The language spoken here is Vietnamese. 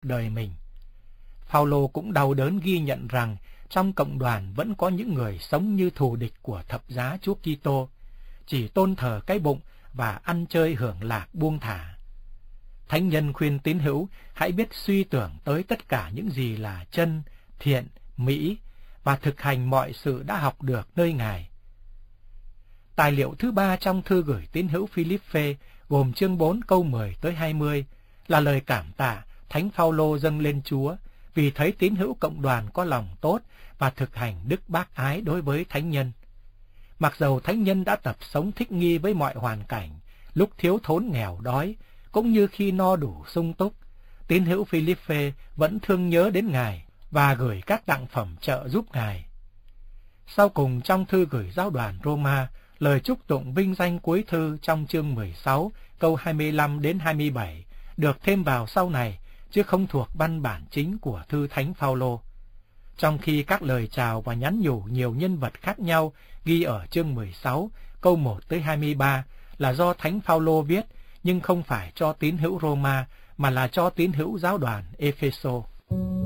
đời mình. Phaolô cũng đau đớn ghi nhận rằng trong cộng đoàn vẫn có những người sống như thù địch của thập giá Chúa Kitô, chỉ tôn thờ cái bụng và ăn chơi hưởng lạc buông thả. Thánh nhân khuyên tín hữu hãy biết suy tưởng tới tất cả những gì là chân, thiện, mỹ và thực hành mọi sự đã học được nơi Ngài. Tài liệu thứ 3 trong thư gửi tín hữu Philippe gồm chương 4 câu 10 tới 20 là lời cảm tạ Thánh Phaolô dâng lên Chúa vì thấy tín hữu cộng đoàn có lòng tốt và thực hành đức bác ái đối với thánh nhân. Mặc dầu thánh nhân đã tập sống thích nghi với mọi hoàn cảnh, lúc thiếu thốn nghèo đói, cũng như khi no đủ sung túc, tín hữu Philippe vẫn thương nhớ đến Ngài và gửi các tặng phẩm trợ giúp Ngài. Sau cùng trong thư gửi giáo đoàn Roma, lời chúc tụng vinh danh cuối thư trong chương 16, câu 25 đến 27 được thêm vào sau này, chứ không thuộc văn bản chính của thư Thánh Phaolô. Trong khi các lời chào và nhắn nhủ nhiều nhân vật khác nhau ghi ở chương 16, câu 1 tới 23 là do Thánh Phaolô viết, nhưng không phải cho tín hữu Roma mà là cho tín hữu giáo đoàn Epheso.